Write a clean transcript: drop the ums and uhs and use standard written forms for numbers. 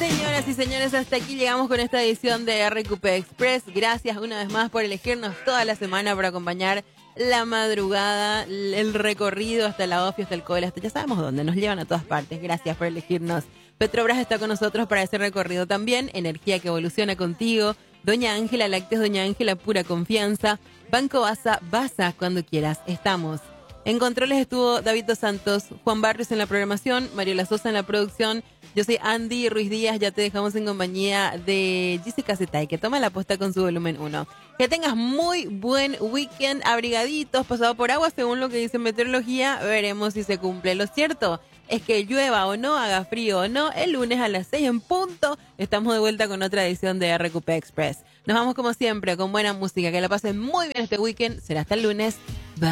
Señoras y señores, hasta aquí llegamos con esta edición de RQP Express. Gracias una vez más por elegirnos toda la semana por acompañar la madrugada, el recorrido hasta la OFI, hasta el COEL, hasta ya sabemos dónde, nos llevan a todas partes. Gracias por elegirnos. Petrobras está con nosotros para ese recorrido también. Energía que evoluciona contigo. Doña Ángela Lácteos, Doña Ángela, pura confianza. Banco Basa, Basa cuando quieras, estamos. En controles estuvo David Dos Santos, Juan Barrios en la programación, Mariola Sosa en la producción. Yo soy Andy Ruiz Díaz, ya te dejamos en compañía de Jessica Zetay, que toma la posta con su volumen 1. Que tengas muy buen weekend, abrigaditos, pasado por agua, según lo que dice meteorología, veremos si se cumple. Lo cierto es que llueva o no, haga frío o no, el lunes a las 6 en punto, estamos de vuelta con otra edición de RQP Express. Nos vamos como siempre con buena música, que la pasen muy bien este weekend, será hasta el lunes. Bye.